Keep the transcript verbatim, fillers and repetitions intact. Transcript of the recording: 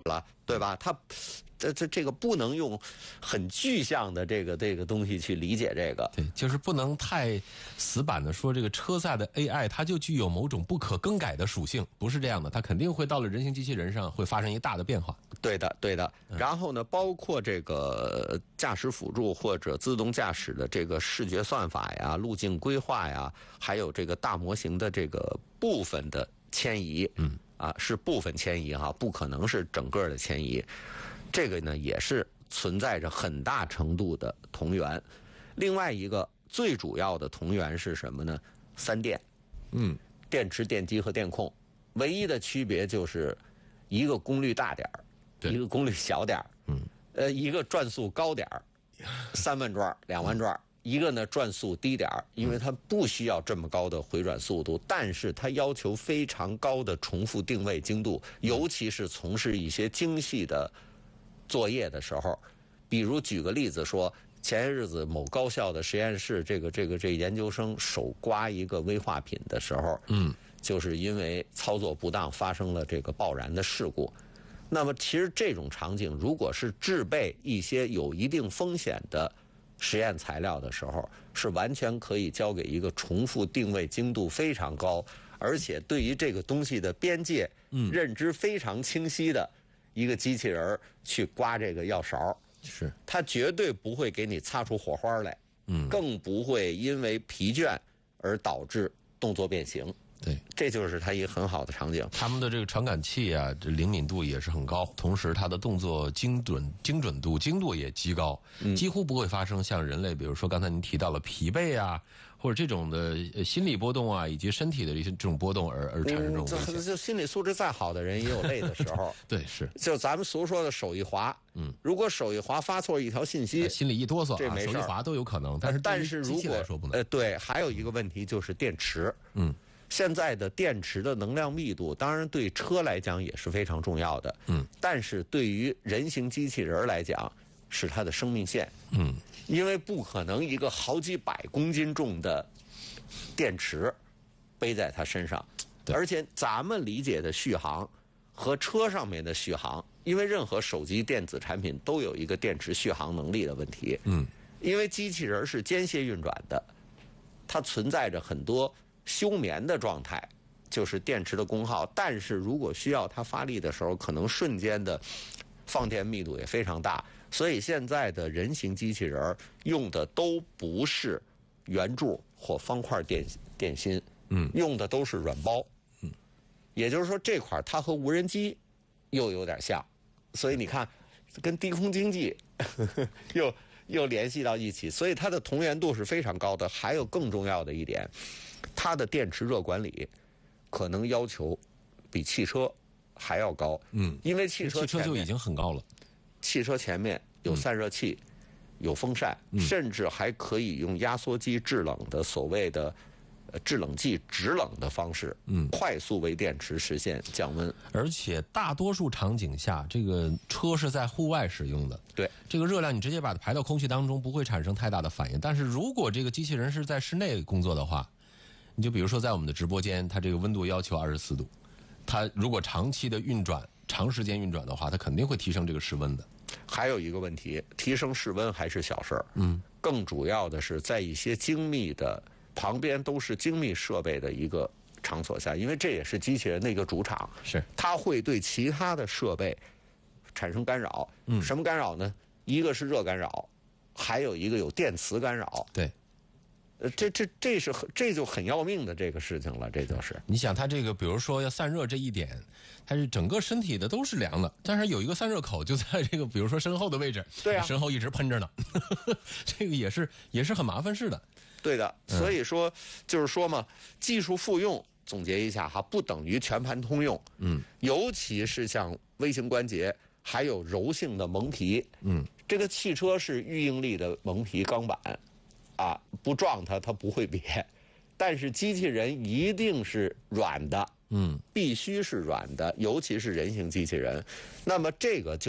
了，对吧？它这这这个不能用很具象的这个这个东西去理解这个。 对，就是不能太死板的说这个车载的 A I 它就具有某种不可更改的属性，不是这样的，它肯定会到了人形机器人上会发生一大的变化。 对的，对的。然后呢，包括这个驾驶辅助或者自动驾驶的这个视觉算法呀、路径规划呀，还有这个大模型的这个部分的迁移，嗯，啊，是部分迁移哈，不可能是整个的迁移。这个呢，也是存在着很大程度的同源。另外一个最主要的同源是什么呢？三电， 嗯， 电池、电机和电控，唯一的区别就是一个功率大点儿，一个功率小点儿，嗯，呃，一个转速高点儿，三万转、两万转。一个呢转速低点儿，因为它不需要这么高的回转速度，但是它要求非常高的重复定位精度，尤其是从事一些精细的作业的时候。比如举个例子说，前些日子某高校的实验室，这个这个这研究生手刮一个危化品的时候，嗯，就是因为操作不当发生了这个爆燃的事故。那么其实这种场景，如果是制备一些有一定风险的实验材料的时候，是完全可以交给一个重复定位精度非常高，而且对于这个东西的边界认知非常清晰的一个机器人去刮这个药勺， 是它绝对不会给你擦出火花来，嗯，更不会因为疲倦而导致动作变形。 对， 这就是它一个很好的场景。 他们的这个传感器啊，这灵敏度也是很高，同时它的动作精准、精准度、精度也极高，嗯、几乎不会发生像人类，比如说刚才您提到了疲惫啊，或者这种的心理波动啊，以及身体的一些这种波动而而产生这种危险。 嗯、就心理素质再好的人也有累的时候。 对，是。 就咱们俗说的手一滑，嗯，如果手一滑发错一条信息， 心里一哆嗦， 这没事， 手一滑都有可能。但是但是如果说不能， 呃，对，还有一个问题就是电池，嗯。现在的电池的能量密度，当然对车来讲也是非常重要的，嗯，但是对于人形机器人来讲，是它的生命线，嗯，因为不可能一个好几百公斤重的电池背在它身上，而且咱们理解的续航和车上面的续航，因为任何手机电子产品都有一个电池续航能力的问题，嗯，因为机器人是间歇运转的，它存在着很多休眠的状态，就是电池的功耗，但是如果需要它发力的时候，可能瞬间的放电密度也非常大，所以现在的人形机器人用的都不是圆柱或方块电电芯，嗯，用的都是软包，嗯，也就是说这块它和无人机又有点像，所以你看跟低空经济呵呵又又联系到一起，所以它的同源度是非常高的。还有更重要的一点，它的电池热管理可能要求比汽车还要高，嗯，因为汽车汽车就已经很高了， 汽车前面有散热器、嗯、有风扇、嗯，甚至还可以用压缩机制冷的所谓的呃制冷剂直冷的方式，嗯，快速为电池实现降温。 而且大多数场景下，这个车是在户外使用的， 对， 这个热量你直接把它排到空气当中，不会产生太大的反应。但是如果这个机器人是在室内工作的话，你就比如说在我们的直播间，它这个温度要求二十四度，它如果长期的运转、长时间运转的话，它肯定会提升这个室温的。 还有一个问题，提升室温还是小事儿，嗯，更主要的是在一些精密的旁边都是精密设备的一个场所下，因为这也是机器人的一个主场， 是它会对其他的设备产生干扰。嗯，什么干扰呢？一个是热干扰，还有一个有电磁干扰。 对。 呃，这这这是这就很要命的这个事情了，这就是。 你想，它这个比如说要散热这一点，它是整个身体的都是凉的，但是有一个散热口就在这个比如说身后的位置， 对啊， 身后一直喷着呢，这个也是也是很麻烦事的。 对的，所以说、嗯、就是说嘛，技术复用总结一下哈，不等于全盘通用。嗯，尤其是像微型关节，还有柔性的蒙皮。嗯，这个汽车是预应力的蒙皮钢板。啊，不撞它，它不会瘪。但是机器人一定是软的，嗯，必须是软的，尤其是人形机器人。那么这个就